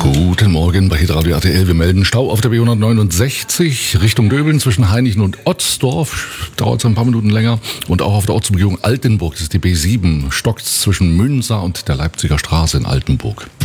Guten Morgen bei Hitradio RTL. Wir melden Stau auf der B169 Richtung Döbeln zwischen Hainichen und Otzdorf. Dauert es ein paar Minuten länger. Und auch auf der Ortsumgehung Altenburg, das ist die B7, stockt zwischen Münster und der Leipziger Straße in Altenburg.